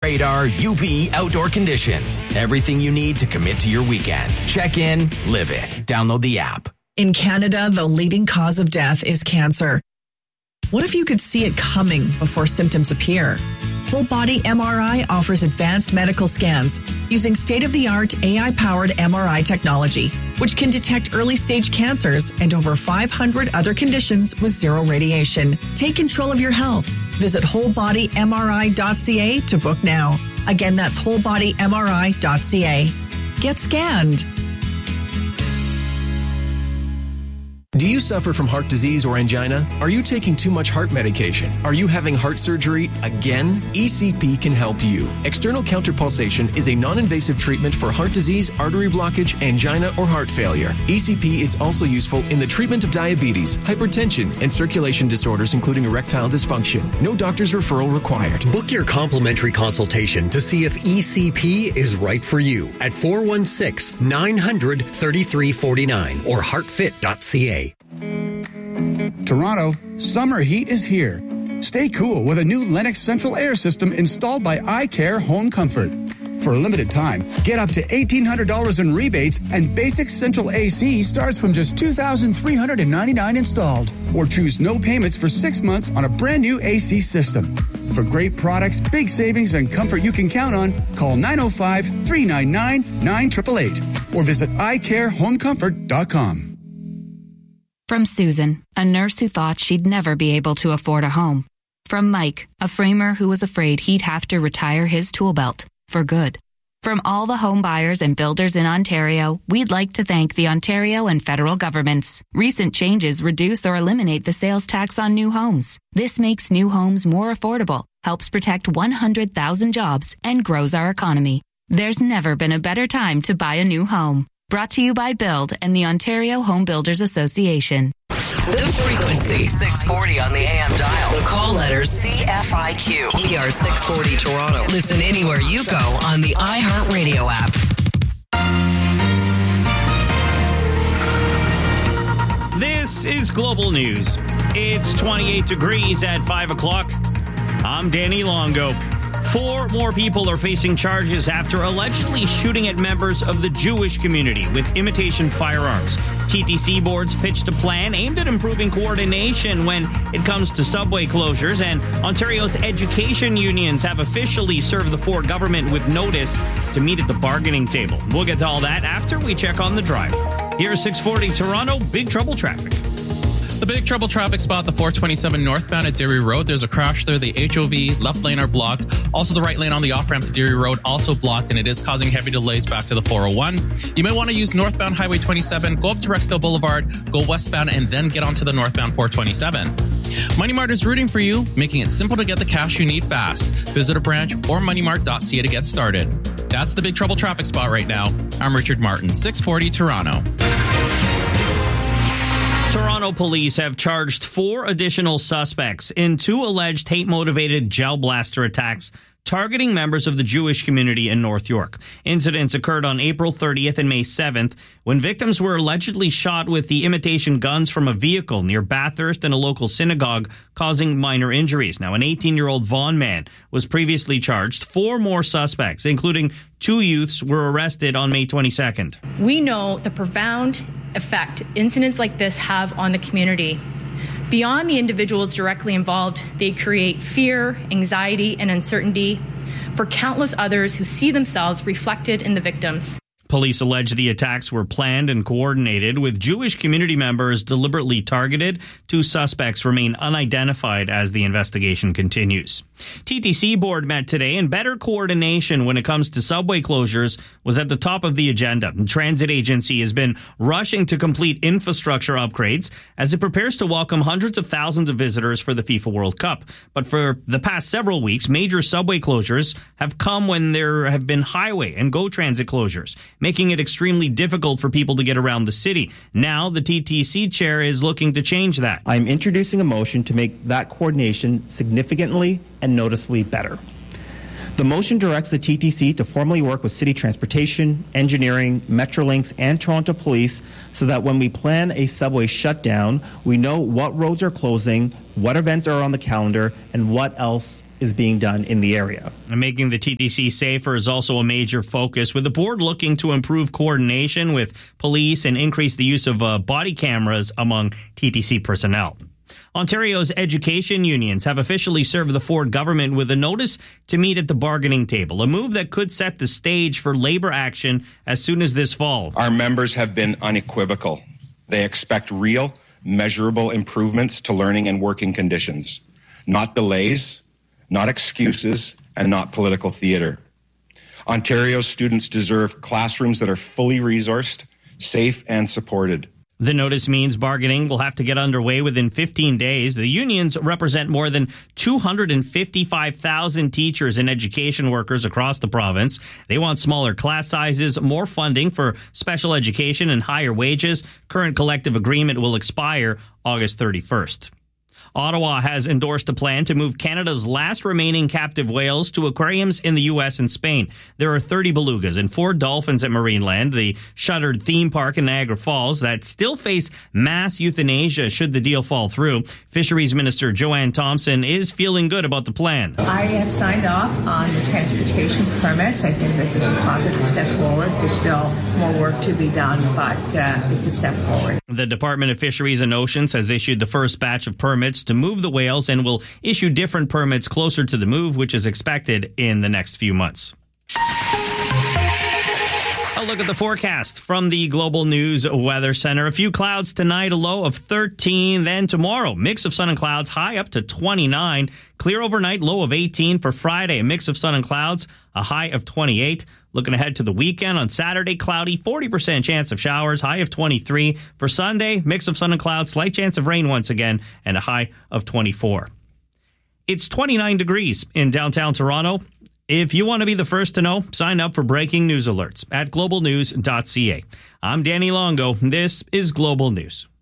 radar, UV outdoor conditions. Everything you need to commit to your weekend. Check in, live it. Download the app. In Canada, the leading cause of death is cancer. What if you could see it coming before symptoms appear? Whole Body MRI offers advanced medical scans using state-of-the-art AI-powered MRI technology, which can detect early-stage cancers and over 500 other conditions with zero radiation. Take control of your health. Visit wholebodymri.ca to book now. Again, that's wholebodymri.ca. Get scanned. Do you suffer from heart disease or angina? Are you taking too much heart medication? Are you having heart surgery again? ECP can help you. External counterpulsation is a non-invasive treatment for heart disease, artery blockage, angina, or heart failure. ECP is also useful in the treatment of diabetes, hypertension, and circulation disorders, including erectile dysfunction. No doctor's referral required. Book your complimentary consultation to see if ECP is right for you at 416-900-3349 or heartfit.ca. Toronto, summer heat is here. Stay cool with a new Lennox Central Air System installed by iCare Home Comfort. For a limited time, get up to $1,800 in rebates, and basic central AC starts from just $2,399 installed. Or choose no payments for 6 months on a brand new AC system. For great products, big savings, and comfort you can count on, call 905-399-9888 or visit iCareHomeComfort.com. From Susan, a nurse who thought she'd never be able to afford a home. From Mike, a framer who was afraid he'd have to retire his tool belt for good. From all the home buyers and builders in Ontario, we'd like to thank the Ontario and federal governments. Recent changes reduce or eliminate the sales tax on new homes. This makes new homes more affordable, helps protect 100,000 jobs, and grows our economy. There's never been a better time to buy a new home. Brought to you by Build and the Ontario Home Builders Association. The frequency, 640 on the AM dial. The call letter, CFIQ. ER 640 Toronto. Listen anywhere you go on the iHeartRadio app. This is Global News. It's 28 degrees at 5 o'clock. I'm Danny Longo. 4 more people are facing charges after allegedly shooting at members of the Jewish community with imitation firearms. TTC boards pitched a plan aimed at improving coordination when it comes to subway closures, and Ontario's education unions have officially served the Ford government with notice to meet at the bargaining table. We'll get to all that after we check on the drive. Here's 640 Toronto, big trouble traffic. The big trouble traffic spot, the 427 northbound at Derry Road. There's a crash there. The HOV left lane are blocked. Also, the right lane on the off-ramp to Derry Road also blocked, and it is causing heavy delays back to the 401. You may want to use northbound Highway 27, go up to Rexdale Boulevard, go westbound, and then get onto the northbound 427. Money Mart is rooting for you, making it simple to get the cash you need fast. Visit a branch or moneymart.ca to get started. That's the big trouble traffic spot right now. I'm Richard Martin, 640 Toronto. Toronto police have charged 4 additional suspects in 2 alleged hate-motivated gel blaster attacks targeting members of the Jewish community in North York. Incidents occurred on April 30th and May 7th when victims were allegedly shot with the imitation guns from a vehicle near Bathurst and a local synagogue, causing minor injuries. Now, an 18-year-old Vaughan man was previously charged. 4 more suspects, including 2 youths, were arrested on May 22nd. We know the profound effect incidents like this have on the community. Beyond the individuals directly involved, they create fear, anxiety, and uncertainty for countless others who see themselves reflected in the victims. Police allege the attacks were planned and coordinated, with Jewish community members deliberately targeted. 2 suspects remain unidentified as the investigation continues. TTC board met today, and better coordination when it comes to subway closures was at the top of the agenda. The transit agency has been rushing to complete infrastructure upgrades as it prepares to welcome hundreds of thousands of visitors for the FIFA World Cup. But for the past several weeks, major subway closures have come when there have been highway and GO Transit closures, making it extremely difficult for people to get around the city. Now, the TTC chair is looking to change that. I'm introducing a motion to make that coordination significantly and noticeably better. The motion directs the TTC to formally work with City Transportation, Engineering, Metrolinx, and Toronto Police so that when we plan a subway shutdown, we know what roads are closing, what events are on the calendar, and what else is being done in the area. And making the TTC safer is also a major focus, with the board looking to improve coordination with police and increase the use of body cameras among TTC personnel. Ontario's education unions have officially served the Ford government with a notice to meet at the bargaining table, a move that could set the stage for labor action as soon as this fall. Our members have been unequivocal. They expect real, measurable improvements to learning and working conditions, not delays, not excuses, and not political theater. Ontario's students deserve classrooms that are fully resourced, safe, and supported. The notice means bargaining will have to get underway within 15 days. The unions represent more than 255,000 teachers and education workers across the province. They want smaller class sizes, more funding for special education, and higher wages. Current collective agreement will expire August 31st. Ottawa has endorsed a plan to move Canada's last remaining captive whales to aquariums in the U.S. and Spain. There are 30 belugas and 4 dolphins at Marineland, the shuttered theme park in Niagara Falls, that still face mass euthanasia should the deal fall through. Fisheries Minister Joanne Thompson is feeling good about the plan. I have signed off on the transportation permits. I think this is a positive step forward. There's still more work to be done, but it's a step forward. The Department of Fisheries and Oceans has issued the first batch of permits to move the whales and will issue different permits closer to the move, which is expected in the next few months. A look at the forecast from the Global News Weather Center. A few clouds tonight, a low of 13. Then tomorrow, mix of sun and clouds, high up to 29. Clear overnight, low of 18. For Friday, a mix of sun and clouds, a high of 28. Looking ahead to the weekend, on Saturday, cloudy, 40% chance of showers, high of 23. For Sunday, mix of sun and clouds, slight chance of rain once again, and a high of 24. It's 29 degrees in downtown Toronto. If you want to be the first to know, sign up for breaking news alerts at globalnews.ca. I'm Danny Longo. This is Global News.